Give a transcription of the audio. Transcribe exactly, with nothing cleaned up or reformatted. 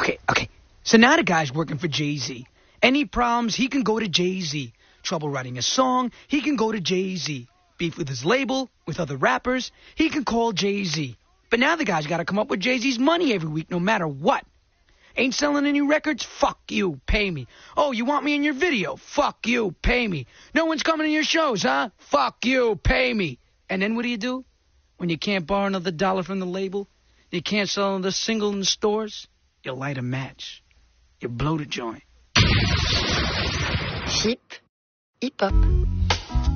Okay, okay. So now the guy's working for Jay-Z. Any problems, he can go to Jay-Z. Trouble writing a song, he can go to Jay-Z. Beef with his label, with other rappers, he can call Jay-Z. But now the guy's got to come up with Jay-Z's money every week, no matter what. Ain't selling any records? Fuck you, pay me. Oh, you want me in your video? Fuck you, pay me. No one's coming to your shows, huh? Fuck you, pay me. And then what do you do? When you can't borrow another dollar from the label, you can't sell another single in the stores, you light a match. You blow the joint. Hip, hip-hop.